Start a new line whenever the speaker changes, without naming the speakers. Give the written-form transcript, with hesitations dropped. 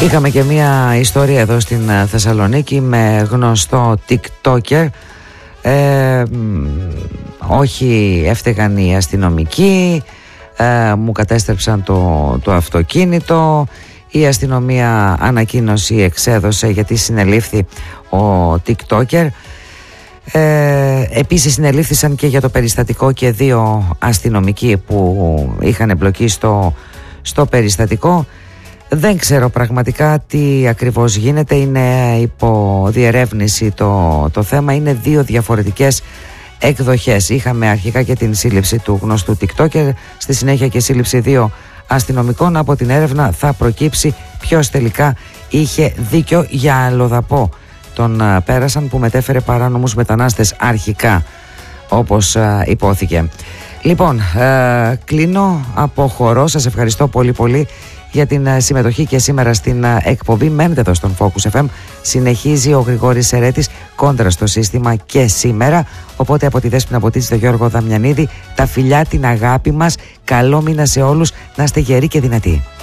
Είχαμε και μια ιστορία εδώ στην Θεσσαλονίκη με γνωστό TikToker. Όχι έφταιγαν οι αστυνομικοί, μου κατέστρεψαν το αυτοκίνητο. Η αστυνομία ανακοίνωση εξέδωσε γιατί συνελήφθη ο TikToker. Επίσης συνελήφθησαν και για το περιστατικό και 2 αστυνομικοί που είχαν εμπλοκεί στο περιστατικό. Δεν ξέρω πραγματικά τι ακριβώς γίνεται, είναι υπό διερεύνηση το θέμα, είναι 2 διαφορετικές εκδοχές. Είχαμε αρχικά και την σύλληψη του γνωστού TikToker, στη συνέχεια και σύλληψη 2 αστυνομικών. Από την έρευνα θα προκύψει ποιος τελικά είχε δίκιο. Για αλλοδαπό τον πέρασαν που μετέφερε παράνομους μετανάστες αρχικά, όπως υπόθηκε. Λοιπόν, κλείνω, αποχωρώ. Σας ευχαριστώ πολύ πολύ για την συμμετοχή και σήμερα στην εκπομπή. Μένετε εδώ στον Focus FM. Συνεχίζει ο Γρηγόρης Σερέτης κόντρα στο σύστημα και σήμερα. Οπότε από τη Δέσποινα Ποτίτση, τον Γιώργο Δαμιανίδη, τα φιλιά, την αγάπη μας. Καλό μήνα σε όλους. Να είστε γεροί και δυνατοί.